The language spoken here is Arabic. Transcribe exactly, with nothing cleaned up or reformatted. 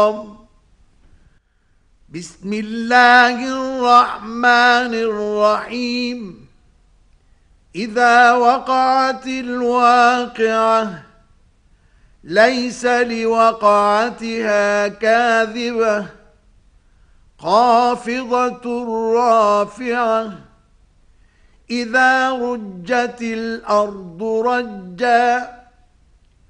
بسم الله الرحمن الرحيم إذا وقعت الواقعة ليس لوقعتها كاذبة خافضة رافعة إذا رجت الأرض رجا